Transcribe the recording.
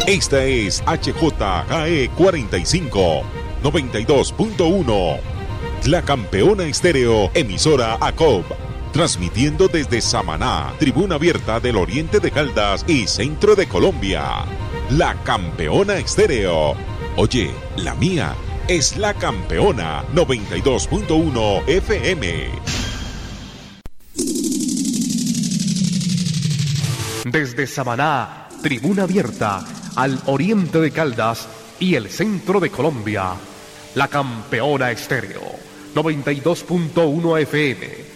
Esta es HJKE 45, 92.1. La Campeona Estéreo, emisora ACOB. Transmitiendo desde Samaná, tribuna abierta del oriente de Caldas y centro de Colombia. La Campeona Estéreo. Oye, la mía es La Campeona 92.1 FM. Desde Samaná, tribuna abierta al oriente de Caldas y el centro de Colombia. La Campeona Estéreo 92.1 FM.